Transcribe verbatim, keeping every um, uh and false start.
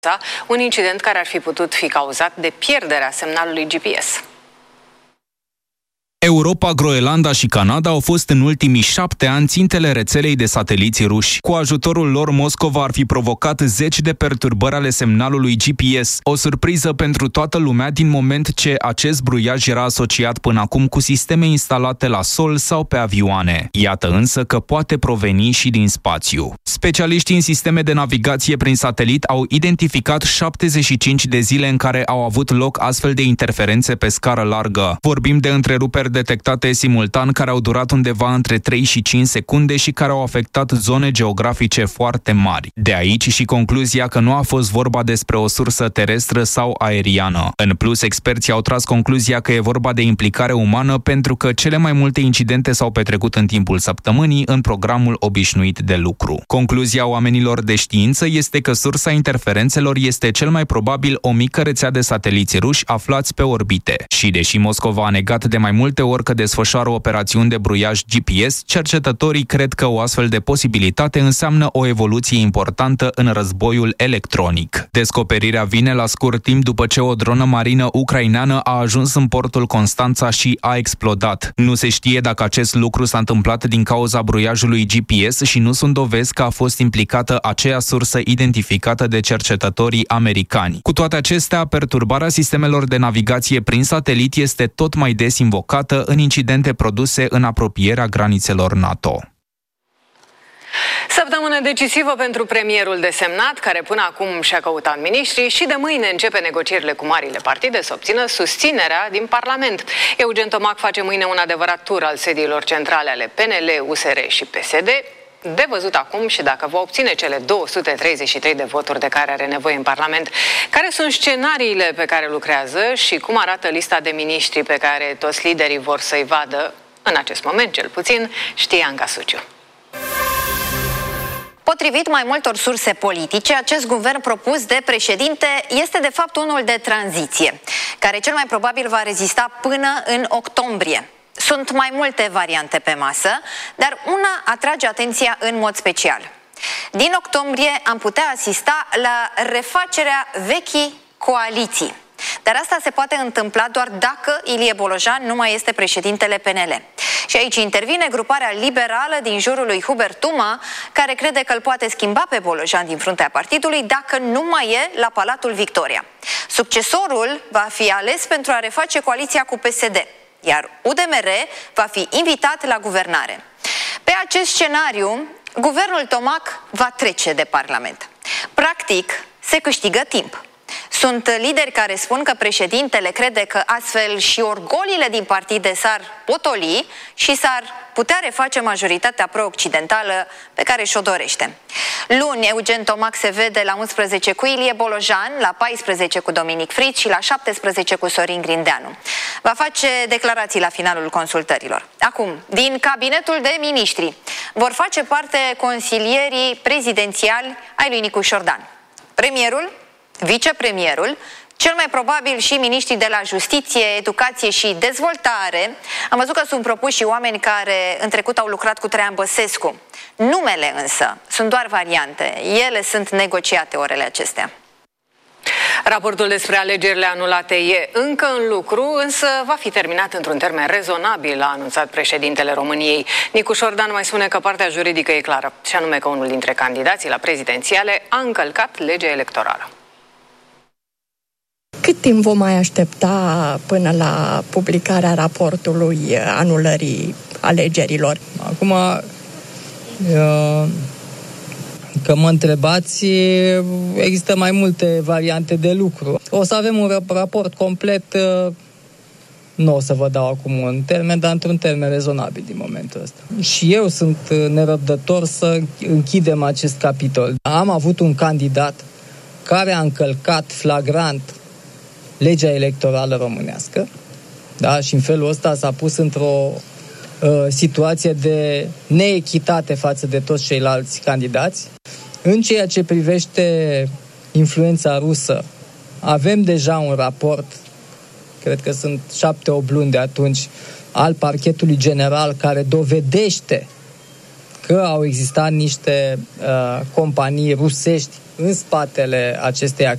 un incident care ar fi putut fi cauzat de pierderea semnalului G P S. Europa, Groenlanda și Canada au fost în ultimii șapte ani țintele rețelei de sateliți ruși. Cu ajutorul lor, Moscova ar fi provocat zeci de perturbări ale semnalului G P S, o surpriză pentru toată lumea din moment ce acest bruiaj era asociat până acum cu sisteme instalate la sol sau pe avioane. Iată însă că poate proveni și din spațiu. Specialiștii în sisteme de navigație prin satelit au identificat șaptezeci și cinci de zile în care au avut loc astfel de interferențe pe scară largă. Vorbim de întreruperi detectate simultan care au durat undeva între trei și cinci secunde și care au afectat zone geografice foarte mari. De aici și concluzia că nu a fost vorba despre o sursă terestră sau aeriană. În plus, experții au tras concluzia că e vorba de implicare umană pentru că cele mai multe incidente s-au petrecut în timpul săptămânii în programul obișnuit de lucru. Concluzia oamenilor de știință este că sursa interferențelor este cel mai probabil o mică rețea de sateliți ruși aflați pe orbite. Și deși Moscova a negat de mai multe ori că desfășoară operațiuni de bruiaj G P S, cercetătorii cred că o astfel de posibilitate înseamnă o evoluție importantă în războiul electronic. Descoperirea vine la scurt timp după ce o dronă marină ucraineană a ajuns în portul Constanța și a explodat. Nu se știe dacă acest lucru s-a întâmplat din cauza bruiajului G P S și nu sunt dovezi că a fost implicată aceea sursă identificată de cercetătorii americani. Cu toate acestea, perturbarea sistemelor de navigație prin satelit este tot mai des invocată în incidente produse în apropierea granițelor NATO. Săptămână decisivă pentru premierul desemnat, care până acum și-a căutat miniștrii și de mâine începe negocierile cu marile partide să obțină susținerea din Parlament. Eugen Tomac face mâine un adevărat tur al sediilor centrale ale P N L, U S R și P S D. De văzut acum și dacă va obține cele două sute treizeci și trei de voturi de care are nevoie în Parlament. Care sunt scenariile pe care lucrează și cum arată lista de miniștri pe care toți liderii vor să-i vadă, în acest moment cel puțin, știe Anca Suciu. Potrivit mai multor surse politice, acest guvern propus de președinte este de fapt unul de tranziție, care cel mai probabil va rezista până în octombrie. Sunt mai multe variante pe masă, dar una atrage atenția în mod special. Din octombrie am putea asista la refacerea vechii coaliții. Dar asta se poate întâmpla doar dacă Ilie Bolojan nu mai este președintele P N L. Și aici intervine gruparea liberală din jurul lui Hubert Tuma, care crede că îl poate schimba pe Bolojan din fruntea partidului dacă nu mai e la Palatul Victoria. Succesorul va fi ales pentru a reface coaliția cu P S D, iar U D M R va fi invitat la guvernare. Pe acest scenariu, guvernul Tomac va trece de Parlament. Practic, se câștigă timp. Sunt lideri care spun că președintele crede că astfel și orgolile din partide s-ar potoli și s-ar putea reface majoritatea pro-occidentală pe care și-o dorește. Luni, Eugen Tomac se vede la unsprezece cu Ilie Bolojan, la paisprezece cu Dominic Friț și la șaptesprezece cu Sorin Grindeanu. Va face declarații la finalul consultărilor. Acum, din cabinetul de miniștri vor face parte consilierii prezidențiali ai lui Nicu Șordan. Premierul, vicepremierul, cel mai probabil și miniștrii de la Justiție, Educație și Dezvoltare. Am văzut că sunt propuși și oameni care în trecut au lucrat cu Traian Băsescu. Numele însă sunt doar variante. Ele sunt negociate orele acestea. Raportul despre alegerile anulate e încă în lucru, însă va fi terminat într-un termen rezonabil, a anunțat președintele României. Nicu Șordan mai spune că partea juridică e clară, și anume că unul dintre candidații la prezidențiale a încălcat legea electorală. Cât timp vom mai aștepta până la publicarea raportului anulării alegerilor? Acum, că mă întrebați, există mai multe variante de lucru. O să avem un raport complet, nu o să vă dau acum un termen, dar într-un termen rezonabil din momentul ăsta. Și eu sunt nerăbdător să închidem acest capitol. Am avut un candidat care a încălcat flagrant legea electorală românească, da? Și în felul ăsta s-a pus într-o uh, situație de neechitate față de toți ceilalți candidați. În ceea ce privește influența rusă, avem deja un raport, cred că sunt șapte-opt luni de atunci, al Parchetului General, care dovedește că au existat niște uh, companii rusești în spatele acestei acțiuni.